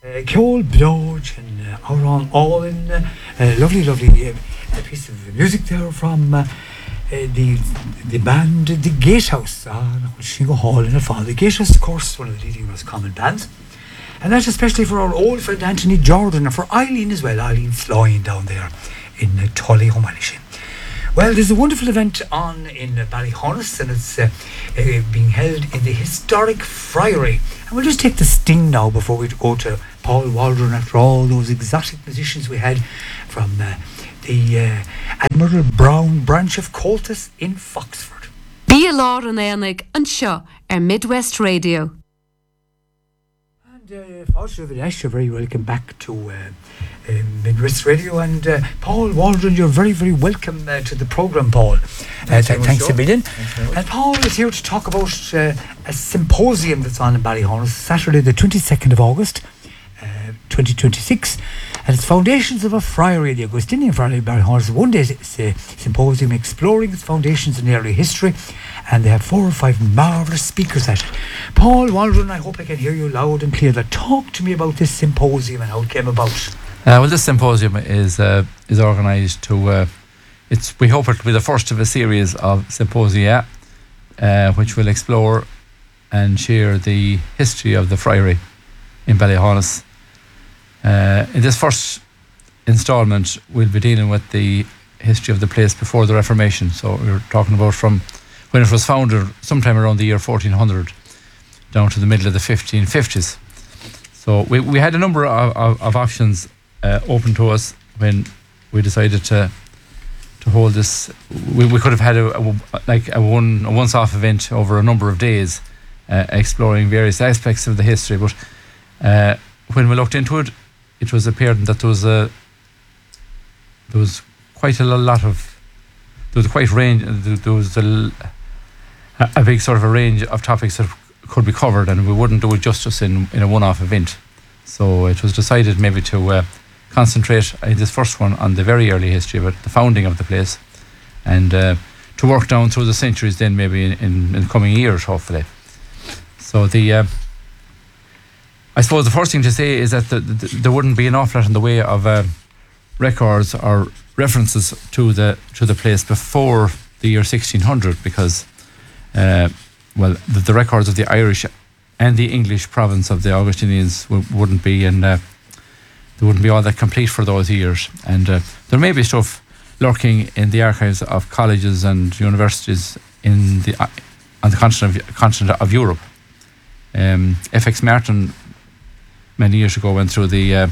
Ceol Bloch and Auron Owen, lovely piece of music there from the band The Gatehouse. Shingo Hall in Fall. The Gatehouse, of course, one of the leading Roscommon bands. And that's especially for our old friend Anthony Jordan and for Eileen as well, Eileen Floyne down there in Tully, O'Malley. Well, there's a wonderful event on in Ballyhonus, and it's being held in the historic Friary. And we'll just take the sting now before we go to Paul Waldron after all those exotic musicians we had from the Admiral Brown branch of Coltis in Foxford. Bí Lár an Éanaig an seo Midwest Radio. You're very welcome back to Midwest Radio, and Paul Waldron, you're very, very welcome to the programme, Paul. Thanks a million. And Paul is here to talk about a symposium that's on in Ballyhonus, Saturday the 22nd of August, 2026, and it's Foundations of a Friary, the Augustinian Friary of Ballyhonus. One day it's a symposium exploring its foundations in early history, and they have 4 or 5 marvellous speakers at it. Paul Waldron, I hope I can hear you loud and clear. Talk to me about this symposium and how it came about. Well, this symposium is organised to. We hope it will be the first of a series of symposia, which will explore and share the history of the Friary in Ballyhonus. In this first instalment, we'll be dealing with the history of the place before the Reformation. So we're talking about from when it was founded, sometime around the year 1400, down to the middle of the 1550s. So we had a number of options open to us when we decided to hold this. We could have had a once-off event over a number of days, exploring various aspects of the history. But when we looked into it, it was apparent that there was quite a big sort of a range of topics that could be covered, and we wouldn't do it justice in a one-off event. So it was decided maybe to concentrate in this first one on the very early history of it, the founding of the place, and to work down through the centuries then maybe in coming years, hopefully. So I suppose the first thing to say is that there wouldn't be an awful lot in the way of records or references to the place before the year 1600, because the records of the Irish and the English province of the Augustinians wouldn't be they wouldn't be all that complete for those years, and there may be stuff lurking in the archives of colleges and universities on the continent of Europe. F.X. Martin many years ago went through the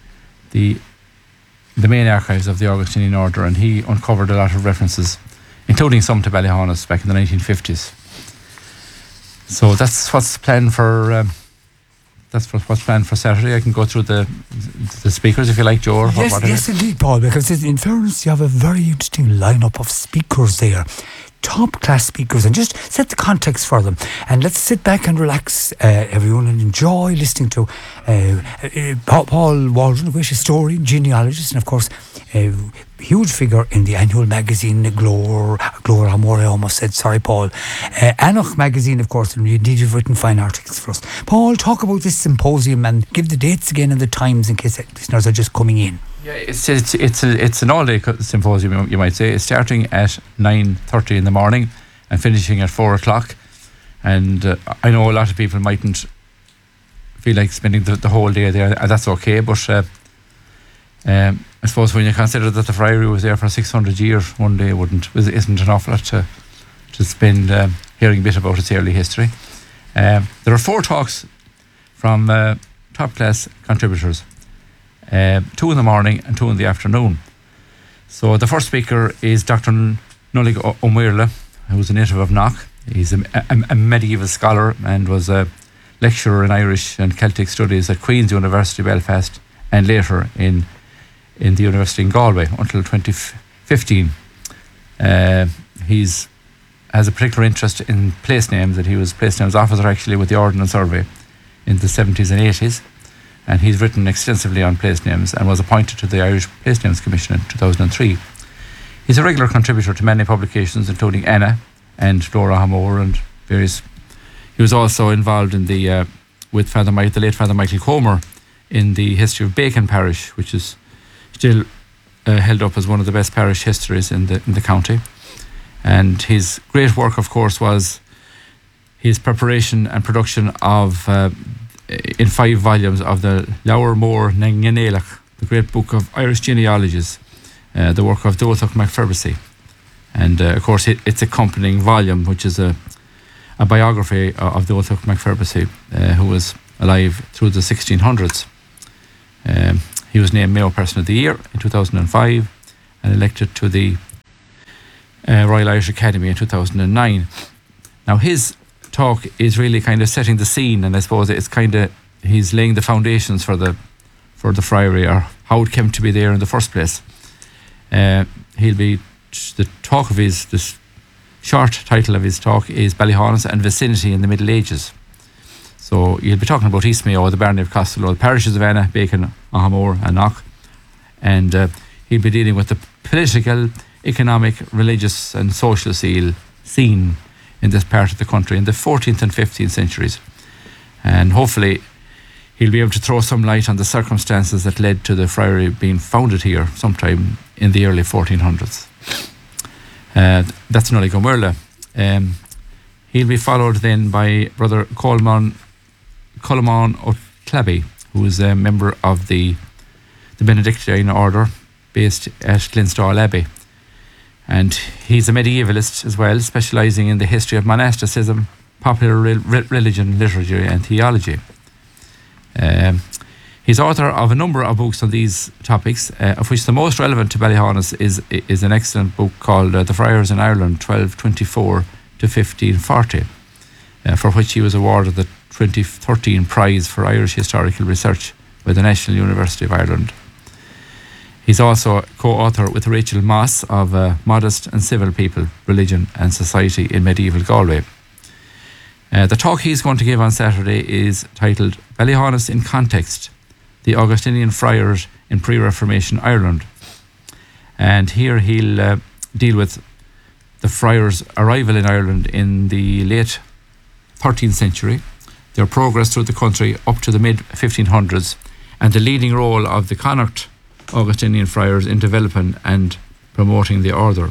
main archives of the Augustinian order, and he uncovered a lot of references, including some to Ballyhonus back in the 1950s. So that's what's planned for. What's planned for Saturday. I can go through the speakers if you like, Joe. Yes, indeed, Paul. Because in fairness, you have a very interesting lineup of speakers there. Top class speakers, and just set the context for them, and let's sit back and relax, everyone, and enjoy listening to Paul Waldron, a great historian, genealogist, and of course a huge figure in the annual magazine Glór Amor, I almost said, sorry Paul, Anoch magazine, of course, and indeed you've written fine articles for us. Paul, talk about this symposium and give the dates again and the times in case listeners are just coming in. Yeah, it's an all-day symposium, you might say. It's starting at 9:30 in the morning and finishing at 4 o'clock. And I know a lot of people mightn't feel like spending the whole day there, and that's okay. But I suppose when you consider that the Friary was there for 600 years, one day isn't an awful lot to spend hearing a bit about its early history. There are 4 talks from top-class contributors. 2 in the morning and 2 in the afternoon. So the first speaker is Dr. Nullig O'Muirla, who's a native of Knock. He's a medieval scholar and was a lecturer in Irish and Celtic studies at Queen's University Belfast, and later in the University in Galway until 2015. He has a particular interest in place names, and he was place names officer actually with the Ordnance Survey in the 70s and 80s. And he's written extensively on place names and was appointed to the Irish Place Names Commission in 2003. He's a regular contributor to many publications, including Anna and Flora Hamor and various. He was also involved in with the late Father Michael Comer in the history of Bacon Parish, which is still held up as one of the best parish histories in the county. And his great work, of course, was his preparation and production of, in 5 volumes, of the Lower Moor Nanganelach, the great book of Irish genealogies, the work of Dóthacht MacFirbissi. And of course, its accompanying volume, which is a biography of Dóthacht MacFirbissi, who was alive through the 1600s. He was named Mayo Person of the Year in 2005 and elected to the Royal Irish Academy in 2009. Now, his talk is really kind of setting the scene, and I suppose it's kind of, he's laying the foundations for the friary, or how it came to be there in the first place. He'll be, the talk of this short title of his talk is Ballyhaunis and Vicinity in the Middle Ages. So you'll be talking about East Mayo, the Barony of Costello, the parishes of Anna, Bacon, Ahamore and Knock, and he'll be dealing with the political, economic, religious and social scene in this part of the country in the 14th and 15th centuries. And hopefully he'll be able to throw some light on the circumstances that led to the friary being founded here sometime in the early 1400s. That's Nully Gomerla. He'll be followed then by Brother Coleman O'Clabby, who is a member of the Benedictine order based at Glenstall Abbey. And he's a medievalist as well, specialising in the history of monasticism, popular religion, literature and theology. He's author of a number of books on these topics, of which the most relevant to Ballyhaunis is an excellent book called The Friars in Ireland, 1224 to 1540, for which he was awarded the 2013 Prize for Irish Historical Research by the National University of Ireland. He's also co-author with Rachel Moss of Modest and Civil People, Religion and Society in Medieval Galway. The talk he's going to give on Saturday is titled Ballyhaunis in Context, the Augustinian Friars in Pre-Reformation Ireland. And here he'll deal with the friars' arrival in Ireland in the late 13th century, their progress through the country up to the mid-1500s, and the leading role of the Connacht Augustinian friars in developing and promoting the order.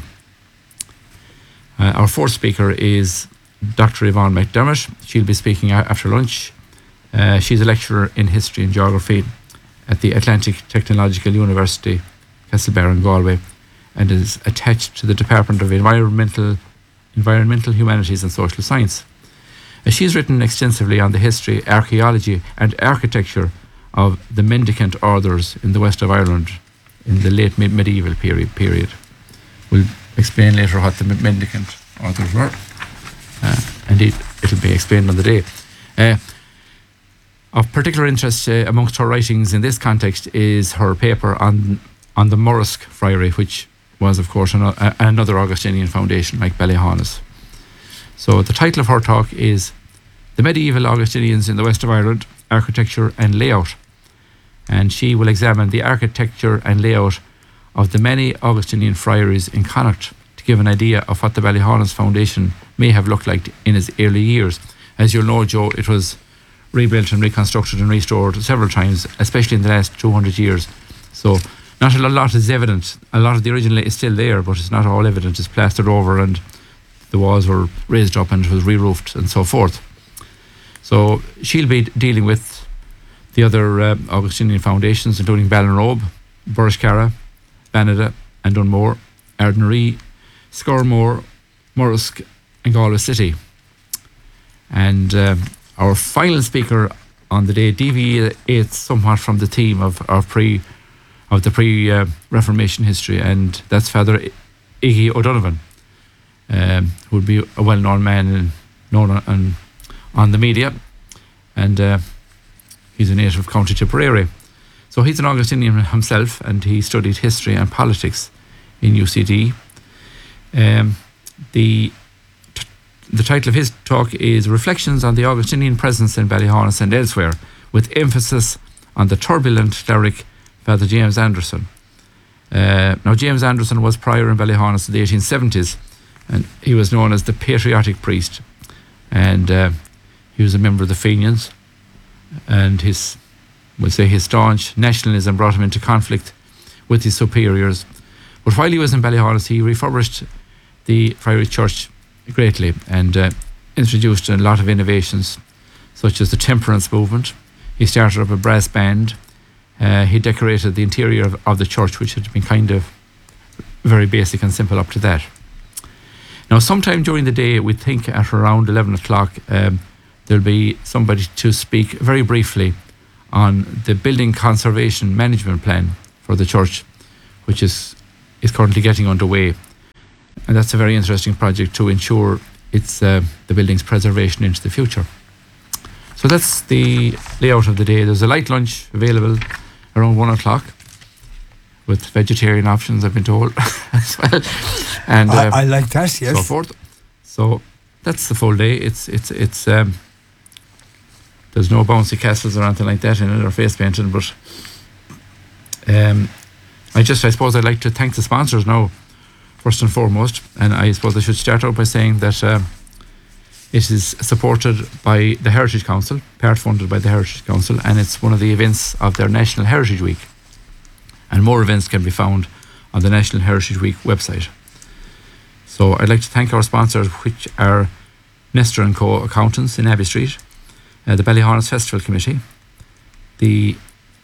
Our fourth speaker is Dr. Yvonne McDermott. She'll be speaking after lunch. She's a lecturer in history and geography at the Atlantic Technological University, Castlebar in Galway, and is attached to the Department of Environmental Humanities and Social Science. She's written extensively on the history, archaeology and architecture of the mendicant orders in the west of Ireland in the late medieval period. We'll explain later what the mendicant orders were. Indeed, it'll be explained on the day. Of particular interest amongst her writings in this context is her paper on the Morrisk Friary, which was, of course, another Augustinian foundation like Ballyhaunis. So the title of her talk is The Medieval Augustinians in the West of Ireland, Architecture and Layout. And she will examine the architecture and layout of the many Augustinian friaries in Connacht to give an idea of what the Ballyhaunis foundation may have looked like in its early years. As you'll know, Joe, it was rebuilt and reconstructed and restored several times, especially in the last 200 years. So not a lot is evident. A lot of the original is still there, but it's not all evident. It's plastered over and the walls were raised up and it was re-roofed and so forth. So she'll be dealing with the other Augustinian foundations, including Ballinrobe, Borriscarra, Banada and Dunmore, Ardnaree, Scormore, Morrisk and Galway City. And our final speaker on the day deviates somewhat from the theme of the pre-Reformation history, and that's Father Iggy O'Donovan, who would be a well-known man and known on the media, and he's a native of County Tipperary. So he's an Augustinian himself, and he studied history and politics in UCD. The title of his talk is Reflections on the Augustinian Presence in Ballyhaunis and Elsewhere, with emphasis on the turbulent cleric Father James Anderson. Now, James Anderson was prior in Ballyhaunis in the 1870s, and he was known as the patriotic priest, and he was a member of the Fenians, and his we'll say his staunch nationalism brought him into conflict with his superiors. But while he was in Ballyhonus, he refurbished the Friary Church greatly and introduced a lot of innovations, such as the temperance movement. He started up a brass band. He decorated the interior of the church, which had been kind of very basic and simple up to that. Now, sometime during the day, we think at around 11 o'clock, there'll be somebody to speak very briefly on the building conservation management plan for the church, which is currently getting underway. And that's a very interesting project to ensure it's the building's preservation into the future. So that's the layout of the day. There's a light lunch available around 1 o'clock with vegetarian options, I've been told, as well. And I like that, yes. So forth. So that's the full day. It's there's no bouncy castles or anything like that in it, or face painting, but I suppose I'd like to thank the sponsors now, first and foremost, and I suppose I should start out by saying that it is supported by the Heritage Council, part funded by the Heritage Council, and it's one of the events of their National Heritage Week. And more events can be found on the National Heritage Week website. So I'd like to thank our sponsors, which are Nestor & Co. Accountants in Abbey Street, the Ballyhonus Festival Committee, the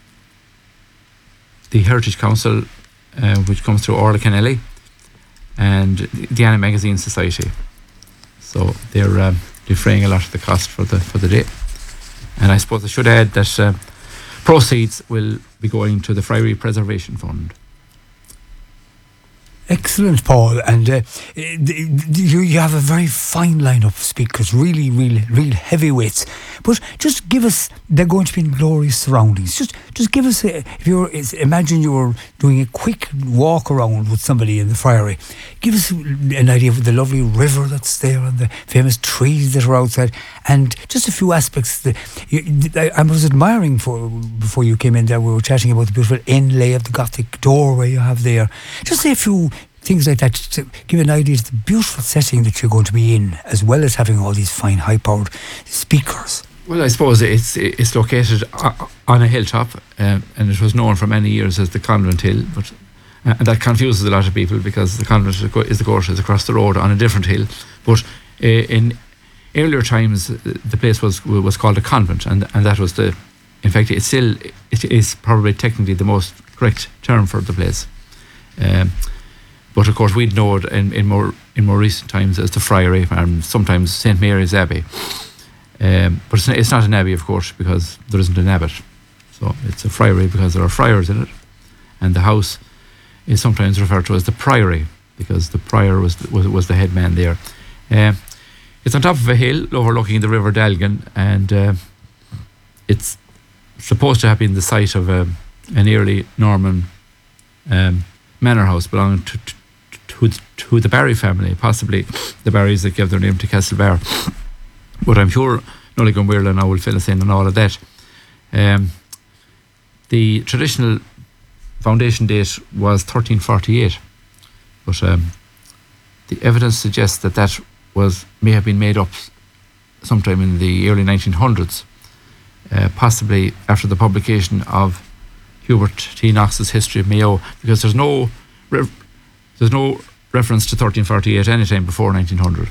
Heritage Council, which comes through Orla Kennelly, and the Anna Magazine Society. So they're defraying a lot of the cost for the day. And I suppose I should add that proceeds will be going to the Friary Preservation Fund. Excellent, Paul. And you have a very fine lineup of speakers, really real heavyweights. But just give us, they're going to be in glorious surroundings. Just give us, imagine you were doing a quick walk around with somebody in the Friary. Give us an idea of the lovely river that's there and the famous trees that are outside, and just a few aspects that I was admiring before you came in there. We were chatting about the beautiful inlay of the Gothic doorway you have there. Just say a few things like that to give an idea of the beautiful setting that you're going to be in, as well as having all these fine high-powered speakers. Well, I suppose it's located on a hilltop, and it was known for many years as the Convent Hill, but and that confuses a lot of people because the convent is the course is across the road on a different hill. But in earlier times, the place was called a convent, and that was in fact, it is probably technically the most correct term for the place. But of course, we'd know it in more recent times as the Friary, and sometimes St. Mary's Abbey. But it's not an abbey, of course, because there isn't an abbot. So it's a friary because there are friars in it. And the house is sometimes referred to as the priory because the prior was the head man there. It's on top of a hill overlooking the River Dalgan, and it's supposed to have been the site of an early Norman manor house belonging to the Barry family, possibly the Barrys that gave their name to Castlebar. But I'm sure Nullig and Weirla now will fill us in on all of that. The traditional foundation date was 1348, but the evidence suggests that may have been made up sometime in the early 1900s, possibly after the publication of Hubert T. Knox's History of Mayo, because there's no reference to 1348 anytime before 1900.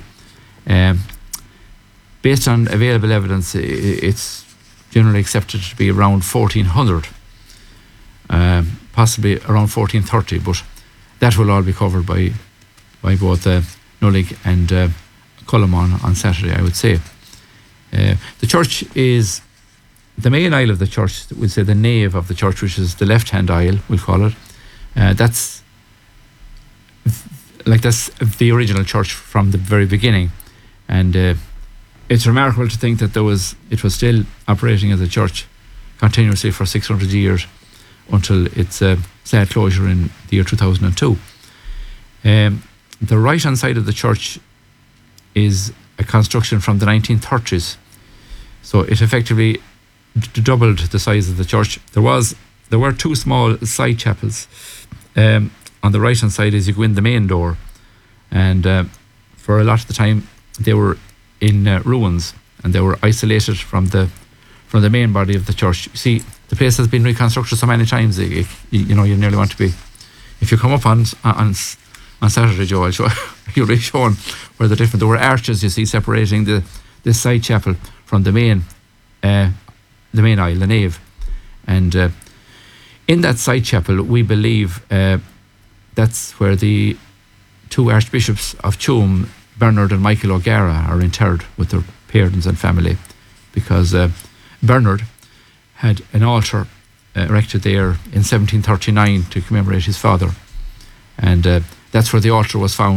Based on available evidence, it's generally accepted to be around 1400, possibly around 1430, but that will all be covered by both Nullig and Cullimon on Saturday, I would say. The church is the main aisle of the church, we'll say the nave of the church, which is the left-hand aisle, we'll call it. That's the original church from the very beginning, and it's remarkable to think that it was still operating as a church continuously for 600 years until its sad closure in the year 2002. The right-hand side of the church is a construction from the 1930s, so it effectively doubled the size of the church. There were two small side chapels on the right-hand side as you go in the main door, and for a lot of the time they were in ruins, and they were isolated from the from the main body of the church. See, the place has been reconstructed so many times. You know, you nearly want to be. If you come up on Saturday, Joe, I'll show you'll be shown where there were arches, you see, separating this side chapel from the main aisle, the nave, and in that side chapel, we believe that's where the two archbishops of Tuam, Bernard and Michael O'Gara, are interred with their parents and family, because Bernard had an altar erected there in 1739 to commemorate his father, and that's where the altar was found.